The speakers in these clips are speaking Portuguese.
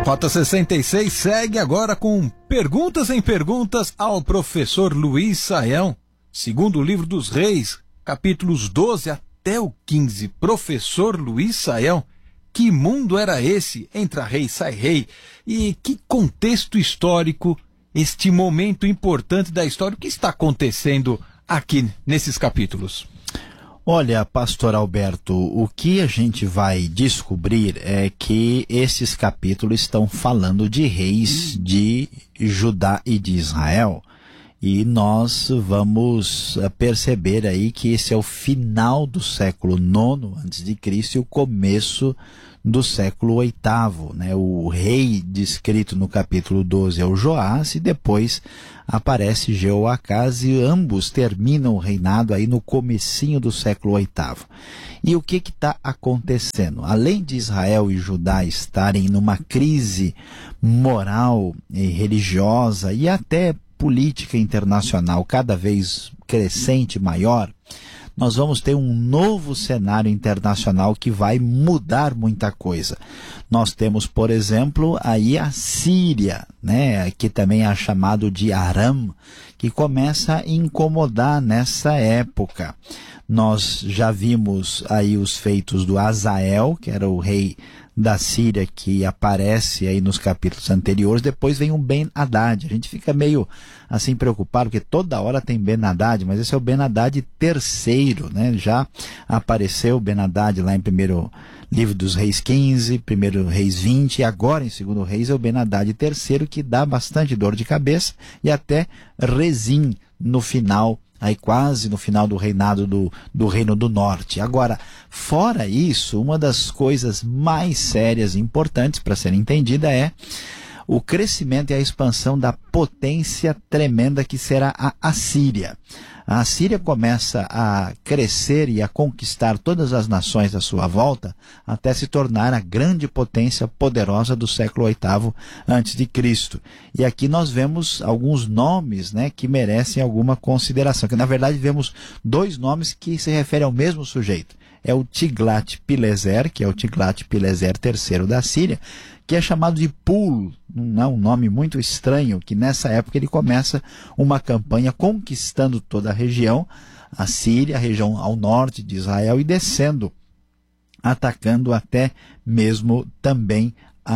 Rota 66 segue agora com perguntas em perguntas ao professor Luiz Saião, segundo o livro dos Reis, capítulos 12 até o 15. Professor Luiz Saião, que mundo era esse? Entra rei, sai rei. E que contexto histórico, este momento importante da história, o que está acontecendo aqui nesses capítulos? Olha, pastor Alberto, o que a gente vai descobrir é que esses capítulos estão falando de reis de Judá e de Israel. E nós vamos perceber aí que esse é o final do século IX a.C. e o começo do século VIII, né? O rei descrito no capítulo 12 é o Joás e depois aparece Jeoacás e ambos terminam o reinado aí no comecinho do século VIII. E o que está acontecendo? Além de Israel e Judá estarem numa crise moral e religiosa e até política internacional cada vez crescente, maior, nós vamos ter um novo cenário internacional que vai mudar muita coisa. Nós temos, por exemplo, aí a Síria, né, que também é chamado de Aram, que começa a incomodar nessa época. Nós já vimos aí os feitos do Azael, que era o rei da Síria, que aparece aí nos capítulos anteriores. Depois vem um Ben-Hadad. A gente fica meio assim preocupado, porque toda hora tem Ben-Hadad, mas esse é o Ben-Hadad terceiro, né? Já apareceu Ben-Hadad lá em primeiro livro dos Reis 15, primeiro Reis 20, e agora em segundo Reis é o Ben-Hadad terceiro, que dá bastante dor de cabeça, e até Rezim no final, aí quase no final do reinado do Reino do Norte. Agora, fora isso, uma das coisas mais sérias e importantes para ser entendida é o crescimento e a expansão da potência tremenda que será a Assíria. A Assíria começa a crescer e a conquistar todas as nações à sua volta até se tornar a grande potência poderosa do século VIII a.C. E aqui nós vemos alguns nomes, né, que merecem alguma consideração, que na verdade vemos dois nomes que se referem ao mesmo sujeito. É o Tiglat-Pileser, que é o Tiglat-Pileser III da Síria, que é chamado de Pul, um nome muito estranho, que nessa época ele começa uma campanha conquistando toda a região, a Síria, a região ao norte de Israel, e descendo, atacando até mesmo também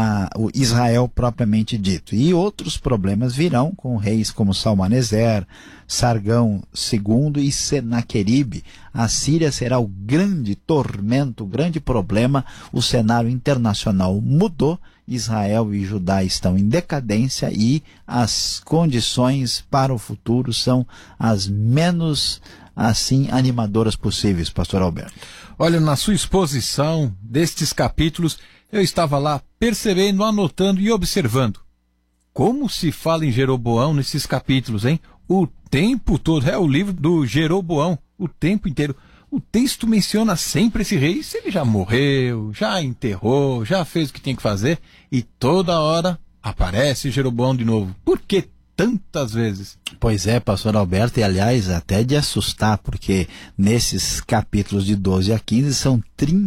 o Israel propriamente dito. E outros problemas virão com reis como Salmaneser, Sargão II e Senaqueribe. A Síria será o grande tormento, o grande problema. O cenário internacional mudou, Israel e Judá estão em decadência e as condições para o futuro são as menos assim animadoras possíveis, pastor Alberto. Olha, na sua exposição destes capítulos, eu estava lá percebendo, anotando e observando. Como se fala em Jeroboão nesses capítulos, hein? O tempo todo, é o livro do Jeroboão, o tempo inteiro. O texto menciona sempre esse rei, se ele já morreu, já enterrou, já fez o que tinha que fazer, e toda hora aparece Jeroboão de novo. Por que tantas vezes? Pois é, pastor Alberto, e aliás, até de assustar, porque nesses capítulos de 12 a 15 são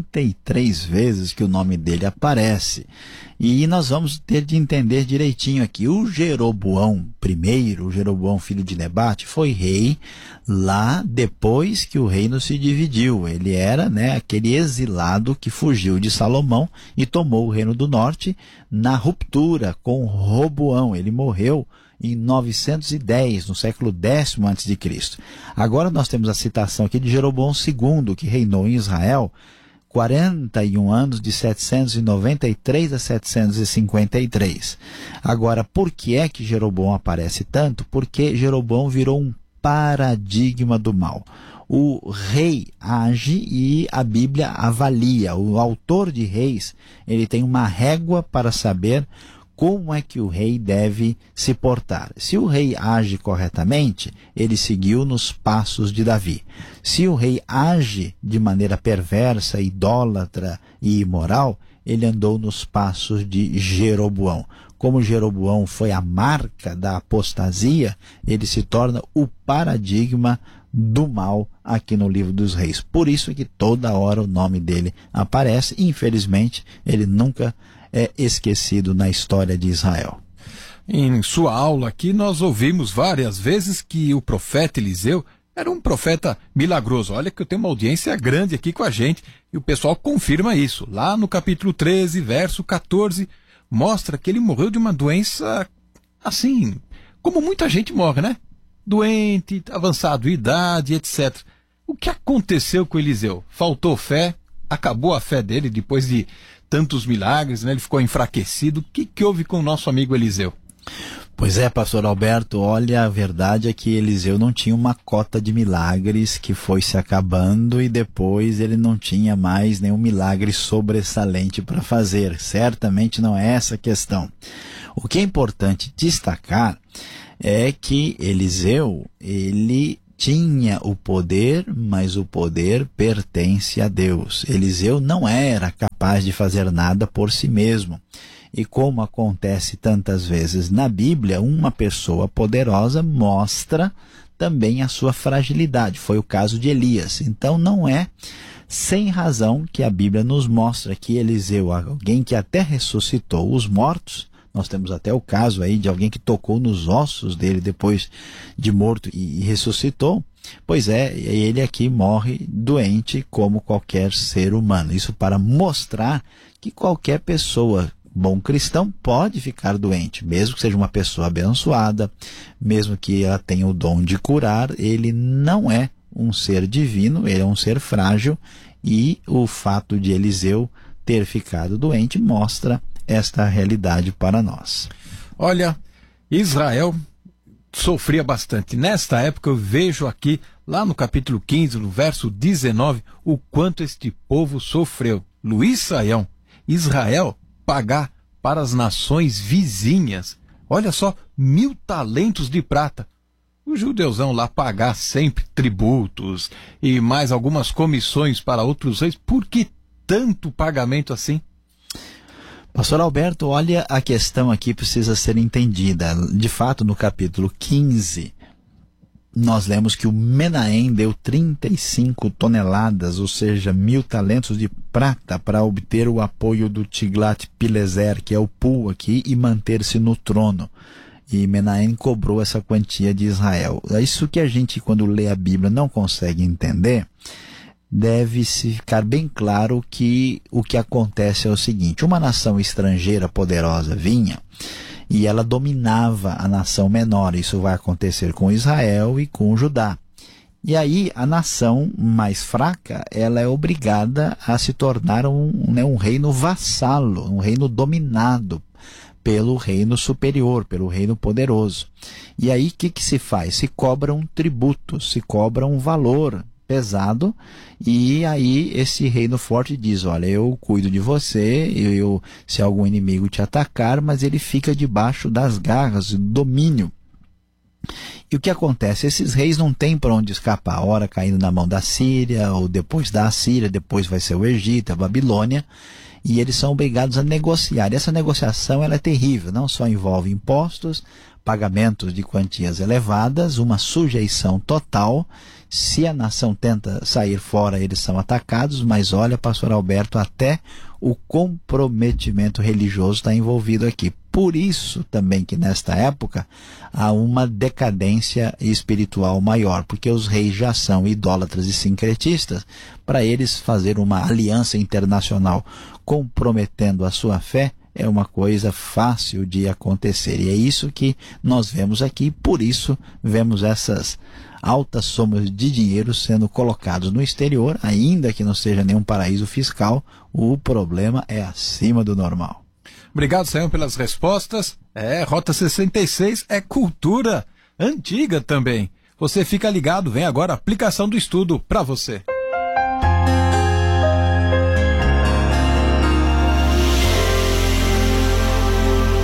33 vezes que o nome dele aparece. E nós vamos ter de entender direitinho aqui. O Jeroboão I, o Jeroboão filho de Nebate, foi rei lá depois que o reino se dividiu. Ele era, né, aquele exilado que fugiu de Salomão e tomou o reino do norte na ruptura com Roboão. Ele morreu em 910, no século X a.C. Agora nós temos a citação aqui de Jeroboão II, que reinou em Israel 41 anos, de 793 a 753. Agora, por que é que Jeroboão aparece tanto? Porque Jeroboão virou um paradigma do mal. O rei age e a Bíblia avalia. O autor de Reis, ele tem uma régua para saber como é que o rei deve se portar. Se o rei age corretamente, ele seguiu nos passos de Davi. Se o rei age de maneira perversa, idólatra e imoral, ele andou nos passos de Jeroboão. Como Jeroboão foi a marca da apostasia, ele se torna o paradigma do mal aqui no livro dos Reis. Por isso que toda hora o nome dele aparece. Infelizmente, ele nunca é esquecido na história de Israel. Em sua aula aqui, nós ouvimos várias vezes que o profeta Eliseu era um profeta milagroso. Olha que eu tenho uma audiência grande aqui com a gente e o pessoal confirma isso. Lá no capítulo 13, verso 14, mostra que ele morreu de uma doença assim, como muita gente morre, né? Doente, avançado de idade, etc. O que aconteceu com Eliseu? Faltou fé? Acabou a fé dele depois de tantos milagres, né? Ele ficou enfraquecido. O que houve com o nosso amigo Eliseu? Pois é, pastor Alberto, olha, a verdade é que Eliseu não tinha uma cota de milagres que foi se acabando e depois ele não tinha mais nenhum milagre sobressalente para fazer. Certamente não é essa a questão. O que é importante destacar é que Eliseu, ele tinha o poder, mas o poder pertence a Deus. Eliseu não era capaz de fazer nada por si mesmo. E como acontece tantas vezes na Bíblia, uma pessoa poderosa mostra também a sua fragilidade. Foi o caso de Elias. Então não é sem razão que a Bíblia nos mostra que Eliseu, alguém que até ressuscitou os mortos, nós temos até o caso aí de alguém que tocou nos ossos dele depois de morto e ressuscitou. Pois é, ele aqui morre doente como qualquer ser humano. Isso para mostrar que qualquer pessoa, bom cristão, pode ficar doente, mesmo que seja uma pessoa abençoada, mesmo que ela tenha o dom de curar, ele não é um ser divino, ele é um ser frágil, e o fato de Eliseu ter ficado doente mostra esta realidade para nós. Olha, Israel sofria bastante. Nesta época eu vejo aqui, lá no capítulo 15, no verso 19, o quanto este povo sofreu. Luiz Saião, Israel pagar para as nações vizinhas, olha só, 1.000 talentos de prata. O judeuzão lá pagar sempre tributos e mais algumas comissões para outros reis. Por que tanto pagamento assim? Pastor Alberto, olha, a questão aqui precisa ser entendida. De fato, no capítulo 15, nós lemos que o Menahem deu 35 toneladas, ou seja, 1.000 talentos de prata para obter o apoio do Tiglat-Pileser, que é o Pul aqui, e manter-se no trono. E Menahem cobrou essa quantia de Israel. É isso que a gente, quando lê a Bíblia, não consegue entender. Deve-se ficar bem claro que o que acontece é o seguinte: uma nação estrangeira poderosa vinha e ela dominava a nação menor. Isso vai acontecer com Israel e com Judá. E aí a nação mais fraca, ela é obrigada a se tornar um reino vassalo, um reino dominado pelo reino superior, pelo reino poderoso. E aí o que se faz? Se cobra um tributo, se cobra um valor pesado, e aí esse reino forte diz: olha, eu cuido de você, se algum inimigo te atacar, mas ele fica debaixo das garras, do domínio. E o que acontece? Esses reis não têm para onde escapar, ora caindo na mão da Síria, ou depois da Síria, depois vai ser o Egito, a Babilônia, e eles são obrigados a negociar. E essa negociação ela é terrível, não só envolve impostos, pagamentos de quantias elevadas, uma sujeição total. Se a nação tenta sair fora, eles são atacados, mas olha, pastor Alberto, até o comprometimento religioso está envolvido aqui. Por isso também que nesta época há uma decadência espiritual maior, porque os reis já são idólatras e sincretistas. Para eles fazer uma aliança internacional comprometendo a sua fé é uma coisa fácil de acontecer. E é isso que nós vemos aqui, por isso vemos essas altas somas de dinheiro sendo colocados no exterior, ainda que não seja nenhum paraíso fiscal. O problema é acima do normal. Obrigado, Sayão, pelas respostas. Rota 66 é cultura antiga também. Você fica ligado, vem agora a aplicação do estudo para você.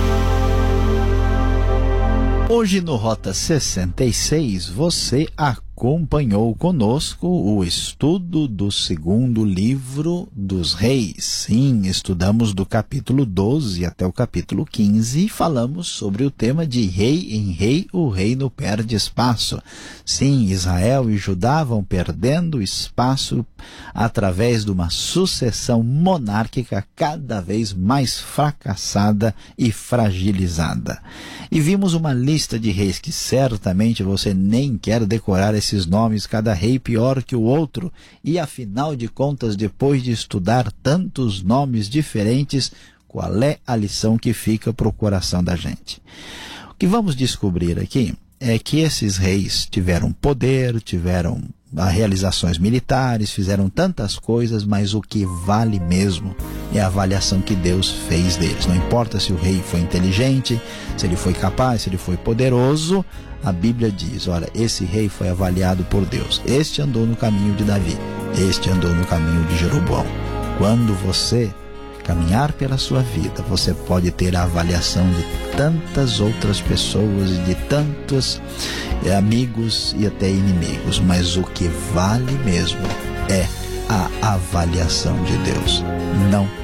Hoje no Rota 66 você acompanhou conosco o estudo do segundo livro dos Reis. Sim, estudamos do capítulo 12 até o capítulo 15 e falamos sobre o tema de rei em rei o reino perde espaço. Sim, Israel e Judá vão perdendo espaço através de uma sucessão monárquica cada vez mais fracassada e fragilizada. E vimos uma lista de reis que certamente você nem quer decorar esses nomes, cada rei pior que o outro. E afinal de contas, depois de estudar tantos nomes diferentes, qual é a lição que fica para o coração da gente? O que vamos descobrir aqui é que esses reis tiveram poder, tiveram realizações militares, fizeram tantas coisas, mas o que vale mesmo é a avaliação que Deus fez deles. Não importa se o rei foi inteligente, se ele foi capaz, se ele foi poderoso, a Bíblia diz, olha, esse rei foi avaliado por Deus. Este andou no caminho de Davi, este andou no caminho de Jeroboão. Quando você caminhar pela sua vida, você pode ter a avaliação de tantas outras pessoas, de tantos amigos e até inimigos, mas o que vale mesmo é a avaliação de Deus. Não